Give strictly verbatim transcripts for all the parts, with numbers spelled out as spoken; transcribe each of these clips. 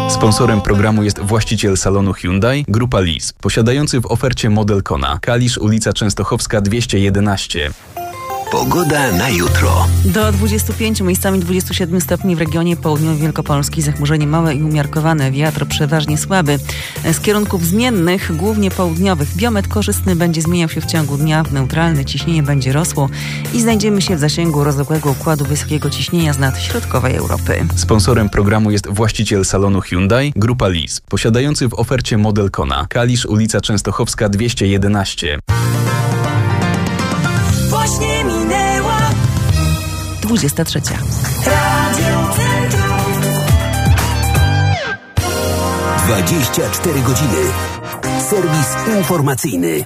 Sponsorem programu jest właściciel salonu Hyundai, Grupa Lis, posiadający w ofercie model Kona. Kalisz, ulica Częstochowska dwieście jedenaście. Pogoda na jutro. Do dwudziestu pięciu, miejscami dwudziestu siedmiu stopni w regionie południowym Wielkopolski. Zachmurzenie małe i umiarkowane. Wiatr przeważnie słaby. Z kierunków zmiennych, głównie południowych, biometr korzystny będzie zmieniał się w ciągu dnia. Neutralne ciśnienie będzie rosło i znajdziemy się w zasięgu rozległego układu wysokiego ciśnienia z nad środkowej Europy. Sponsorem programu jest właściciel salonu Hyundai, Grupa Lis, posiadający w ofercie model Kona. Kalisz, ulica Częstochowska dwieście jedenaście. Właśnie minęła dwudziesta trzecia. Radio Centrum. dwadzieścia cztery godziny. Serwis informacyjny.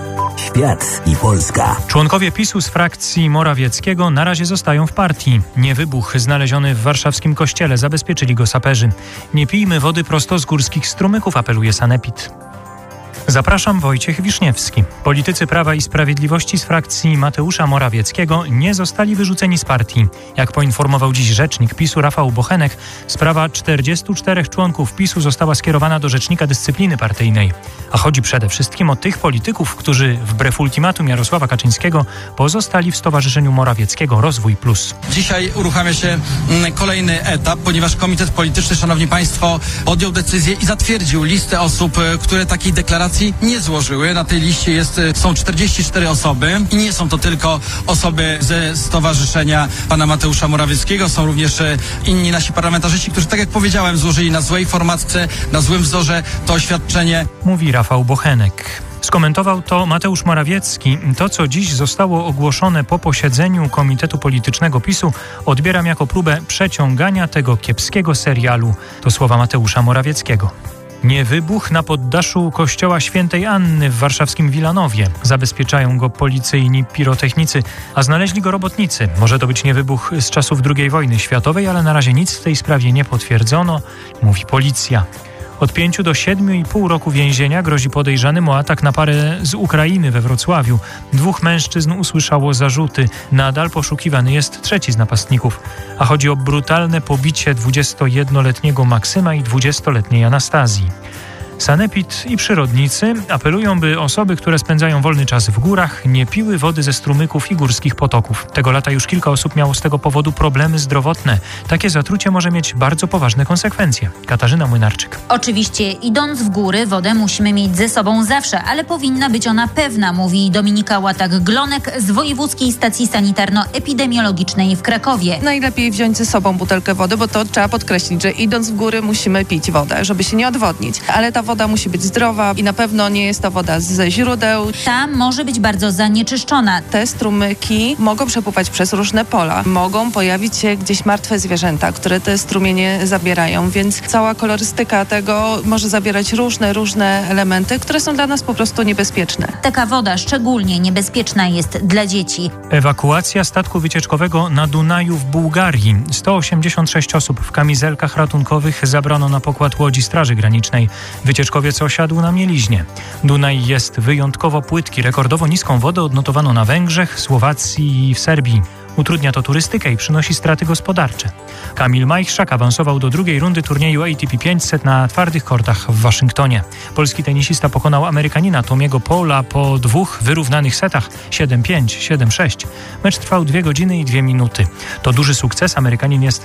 Świat i Polska. Członkowie PiSu z frakcji Morawieckiego na razie zostają w partii. Niewybuch znaleziony w warszawskim kościele, zabezpieczyli go saperzy. Nie pijmy wody prosto z górskich strumyków, apeluje sanepid. Zapraszam, Wojciech Wiszniewski. Politycy Prawa i Sprawiedliwości z frakcji Mateusza Morawieckiego nie zostali wyrzuceni z partii. Jak poinformował dziś rzecznik PiSu Rafał Bochenek, sprawa czterdziestu czterech członków PiSu została skierowana do Rzecznika Dyscypliny Partyjnej. A chodzi przede wszystkim o tych polityków, którzy wbrew ultimatum Jarosława Kaczyńskiego pozostali w Stowarzyszeniu Morawieckiego Rozwój Plus. Dzisiaj uruchamia się kolejny etap, ponieważ Komitet Polityczny, szanowni państwo, podjął decyzję i zatwierdził listę osób, które takiej deklaracji nie złożyły. Na tej liście jest, są czterdzieści cztery osoby i nie są to tylko osoby ze Stowarzyszenia pana Mateusza Morawieckiego. Są również inni nasi parlamentarzyści, którzy, tak jak powiedziałem, złożyli na złej formatce, na złym wzorze to oświadczenie. Mówi Rafał Bochenek. Skomentował to Mateusz Morawiecki. To, co dziś zostało ogłoszone po posiedzeniu Komitetu Politycznego PiSu, odbieram jako próbę przeciągania tego kiepskiego serialu. To słowa Mateusza Morawieckiego. Nie wybuch na poddaszu kościoła Świętej Anny w warszawskim Wilanowie. Zabezpieczają go policyjni pirotechnicy, a znaleźli go robotnicy. Może to być nie wybuch z czasów drugiej wojny światowej, ale na razie nic w tej sprawie nie potwierdzono, mówi policja. Od pięciu do siedmiu i pół roku więzienia grozi podejrzanym o atak na parę z Ukrainy we Wrocławiu. Dwóch mężczyzn usłyszało zarzuty. Nadal poszukiwany jest trzeci z napastników. A chodzi o brutalne pobicie dwudziestojednoletniego Maksyma i dwudziestoletniej Anastazji. Sanepid i przyrodnicy apelują, by osoby, które spędzają wolny czas w górach, nie piły wody ze strumyków i górskich potoków. Tego lata już kilka osób miało z tego powodu problemy zdrowotne. Takie zatrucie może mieć bardzo poważne konsekwencje. Katarzyna Młynarczyk. Oczywiście, idąc w góry, wodę musimy mieć ze sobą zawsze, ale powinna być ona pewna, mówi Dominika Łatak-Glonek z Wojewódzkiej Stacji Sanitarno-Epidemiologicznej w Krakowie. Najlepiej wziąć ze sobą butelkę wody, bo to trzeba podkreślić, że idąc w góry musimy pić wodę, żeby się nie odwodnić. Ale ta woda musi być zdrowa i na pewno nie jest to woda ze źródeł. Ta może być bardzo zanieczyszczona. Te strumyki mogą przepływać przez różne pola. Mogą pojawić się gdzieś martwe zwierzęta, które te strumienie zabierają, więc cała kolorystyka tego może zawierać różne, różne elementy, które są dla nas po prostu niebezpieczne. Taka woda szczególnie niebezpieczna jest dla dzieci. Ewakuacja statku wycieczkowego na Dunaju w Bułgarii. sto osiemdziesiąt sześć osób w kamizelkach ratunkowych zabrano na pokład łodzi Straży Granicznej. Wycieczkowiec osiadł na mieliźnie. Dunaj jest wyjątkowo płytki. Rekordowo niską wodę odnotowano na Węgrzech, Słowacji i w Serbii. Utrudnia to turystykę i przynosi straty gospodarcze. Kamil Majchrzak awansował do drugiej rundy turnieju A T P pięćset na twardych kortach w Waszyngtonie. Polski tenisista pokonał Amerykanina Tomiego Paula po dwóch wyrównanych setach siedem pięć, siedem sześć. Mecz trwał dwie godziny i dwie minuty. To duży sukces. Amerykanin jest